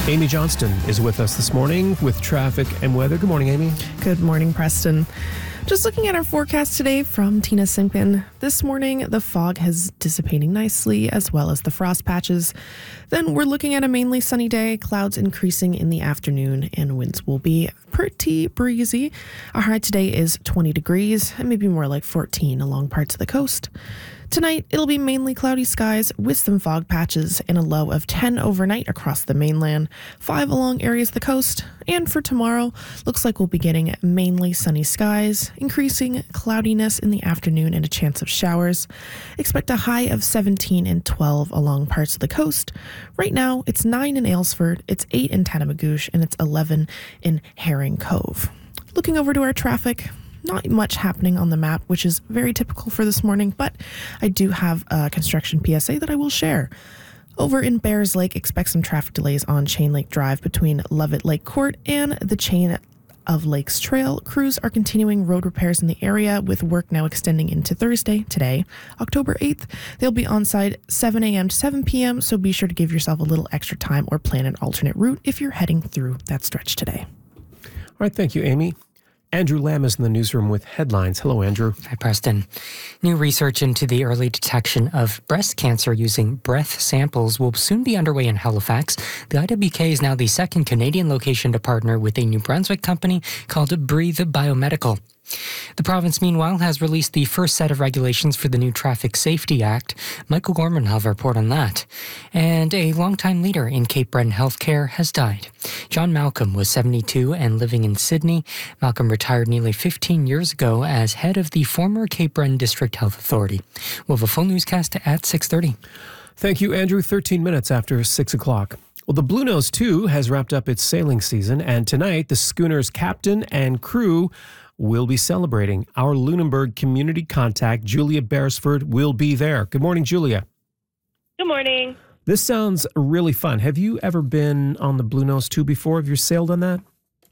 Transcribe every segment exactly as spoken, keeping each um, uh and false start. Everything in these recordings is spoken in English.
Amy Johnston is with us this morning with traffic and weather. Good morning, Amy. Good morning, Preston. Just looking at our forecast today from Tina Simpkin. This morning, the fog has dissipating nicely, as well as the frost patches. Then we're looking at a mainly sunny day, clouds increasing in the afternoon, and winds will be pretty breezy. Our high today is twenty degrees, and maybe more like fourteen along parts of the coast. Tonight, it'll be mainly cloudy skies with some fog patches and a low of ten overnight across the mainland, five along areas of the coast. And for tomorrow, looks like we'll be getting mainly sunny skies, increasing cloudiness in the afternoon and a chance of showers. Expect a high of seventeen and twelve along parts of the coast. Right now, it's nine in Aylesford, it's eight in Tatamagouche, and it's eleven in Herring Cove. Looking over to our traffic. Not much happening on the map, which is very typical for this morning, but I do have a construction P S A that I will share. Over in Bears Lake, expect some traffic delays on Chain Lake Drive between Lovett Lake Court and the Chain of Lakes Trail. Crews are continuing road repairs in the area, with work now extending into Thursday, today, October eighth. They'll be on site seven a.m. to seven p.m., so be sure to give yourself a little extra time or plan an alternate route if you're heading through that stretch today. All right, thank you, Amy. Andrew Lamb is in the newsroom with headlines. Hello, Andrew. Hi, Preston. New research into the early detection of breast cancer using breath samples will soon be underway in Halifax. The I W K is now the second Canadian location to partner with a New Brunswick company called Breathe Biomedical. The province, meanwhile, has released the first set of regulations for the new Traffic Safety Act. Michael Gorman will have a report on that. And a longtime leader in Cape Breton healthcare has died. John Malcolm was seventy-two and living in Sydney. Malcolm retired nearly fifteen years ago as head of the former Cape Breton District Health Authority. We'll have a full newscast at six thirty. Thank you, Andrew. thirteen minutes after six o'clock. Well, the Bluenose two has wrapped up its sailing season, and tonight the schooner's captain and crew will be celebrating. Our Lunenburg community contact, Julia Beresford, will be there. Good morning, Julia. Good morning. This sounds really fun. Have you ever been on the Bluenose two before? Have you sailed on that?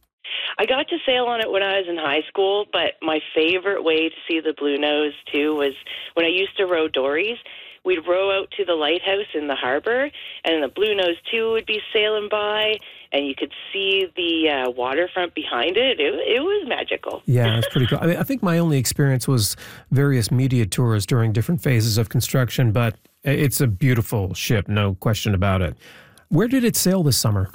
I got to sail on it when I was in high school, but my favorite way to see the Bluenose two was when I used to row dories. We'd row out to the lighthouse in the harbor, and the Bluenose two would be sailing by, and you could see the uh, waterfront behind it. It, it was magical. Yeah, it's pretty cool. I mean, I think my only experience was various media tours during different phases of construction, but it's a beautiful ship, no question about it. Where did it sail this summer?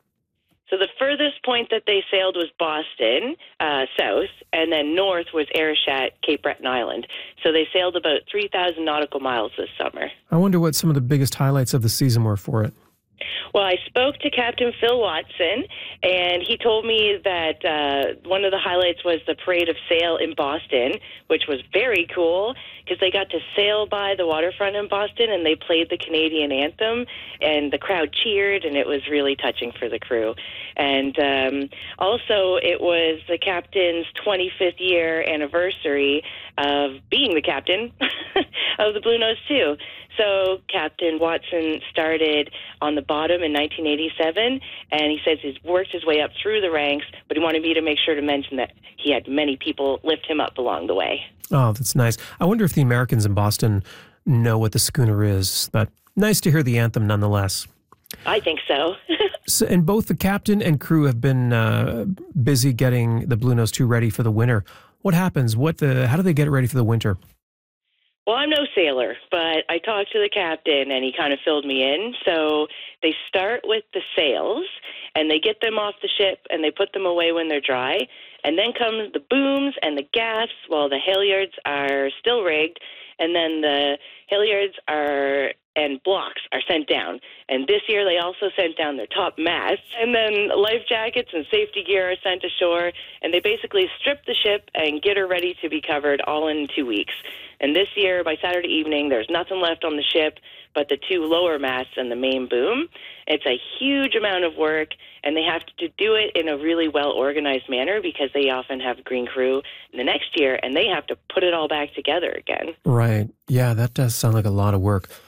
So the furthest point that they sailed was Boston, uh, south, and then north was Arishat, Cape Breton Island. So they sailed about three thousand nautical miles this summer. I wonder what some of the biggest highlights of the season were for it. Well, I spoke to Captain Phil Watson, and he told me that uh, one of the highlights was the Parade of Sail in Boston, which was very cool because they got to sail by the waterfront in Boston, and they played the Canadian anthem, and the crowd cheered, and it was really touching for the crew. And um, also, it was the captain's twenty-fifth year anniversary of being the captain of the Bluenose two. So Captain Watson started on the bottom in nineteen eighty-seven, and he says he's worked his way up through the ranks, but he wanted me to make sure to mention that he had many people lift him up along the way. Oh, that's nice. I wonder if the Americans in Boston know what the schooner is, but nice to hear the anthem nonetheless. I think so. So, and both the captain and crew have been uh, busy getting the Bluenose two ready for the winter. What happens? What the? How do they get it ready for the winter? Well, I'm no sailor, but I talked to the captain, and he kind of filled me in. So they start with the sails, and they get them off the ship, and they put them away when they're dry. And then come the booms and the gaffs while the halyards are still rigged, and then the halyards are and blocks are sent down. And this year they also sent down their top masts. And then life jackets and safety gear are sent ashore, and they basically strip the ship and get her ready to be covered all in two weeks. And this year, by Saturday evening, there's nothing left on the ship but the two lower masts and the main boom. It's a huge amount of work, and they have to do it in a really well-organized manner because they often have green crew the next year, and they have to put it all back together again. Right. Yeah, that does sound like a lot of work.